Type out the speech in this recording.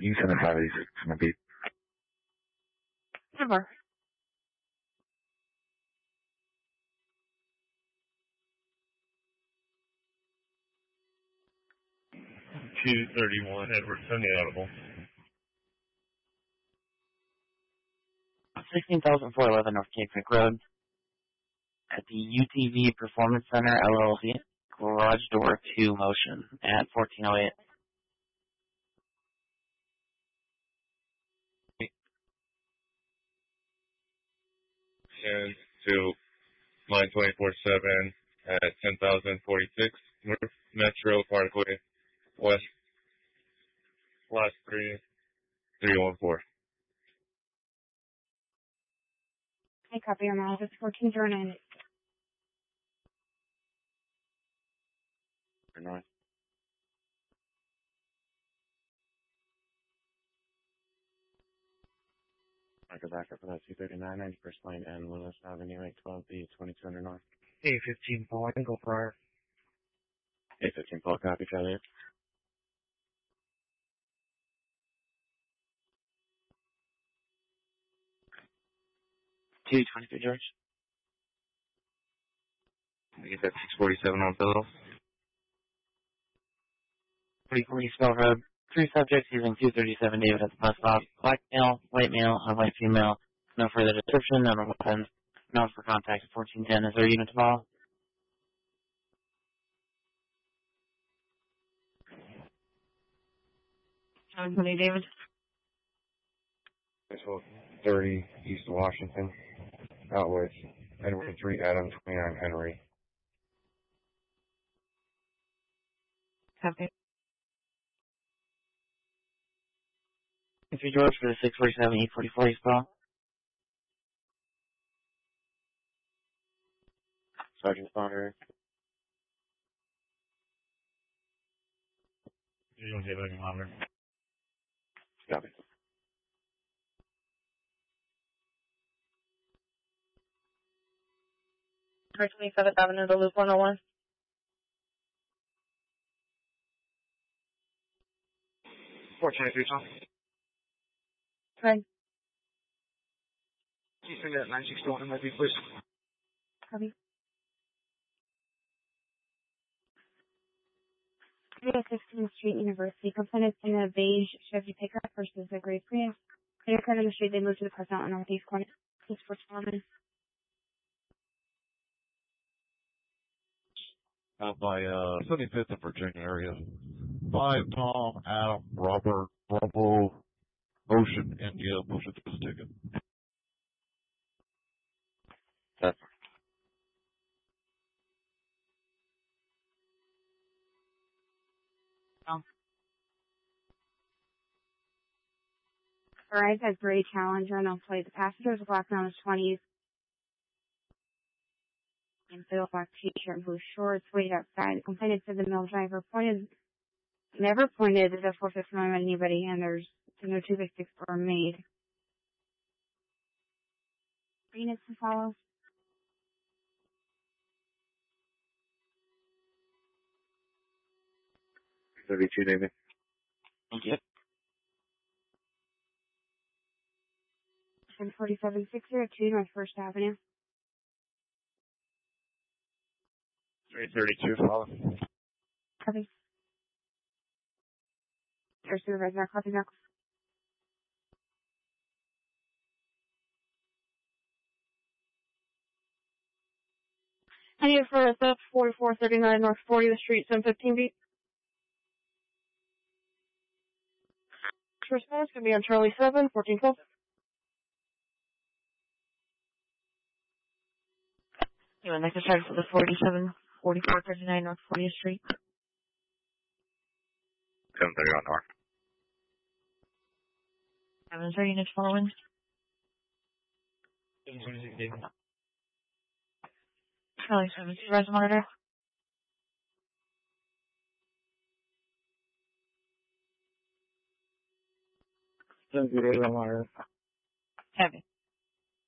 You can send a 586 to my beat. Never. 231 Edward Sunday Audible. 16,411 North Cape Creek Road. At the UTV Performance Center, LLC, garage door 2 motion at 1408. And to line 24/7 at 10,046 North Metro Parkway, West, last 314. I copy your mouth. It's 1409. North. I go back up for that 239 91st Lane and Lewis Avenue, 812B, 2200 North. A15 Paul, Eagle Prior. A15 Paul, copy, Charlie. $223 George. I get that 647 on Bill. 44 East Bell Road. 3 subjects using 237 David at the bus stop. Black male, white female. No further description, no weapons. No for contact 1410. Is there a unit to follow? Tony David. 30 East Washington, out with Edward 3 Adam 29 Henry. Copy. If you George for the 647 E44 East Bell. Sergeant Spawner. You don't get any longer. Copy. North 27th Avenue, the Loop 101. Right. Can you send me that 961 in my beat, please? Copy. 316th Street University. Complainants in a beige Chevy pickup versus a gray Prius. They occurred on the street. They moved to the parking lot in northeast corner. This for Foreman. Out by 75th and Virginia area. 5 Tom, Adam, Robert, Bravo, Ocean, India, motion to this ticket. That's Arrived at gray Challenger and I'll play the passengers with black on his 20s. And Phil black t-shirt and blue shorts, waited outside. The complainant said the mill driver never pointed the 459 at anybody, and there's no 256 were made. Units to follow. 32, David. thank you. 47602 North First Avenue. 332 follow. Copy. Air Supervisor, copy back. I need it for us up 4439 North 40th Street, 715 beat. Response going to be on Charlie 7, 1412. Anyway, next charge for the 4439 North 40th Street. 730 on North. 730 units following. 726 David. Charlie 7, supervisor monitor. Thank you, David. Heavy.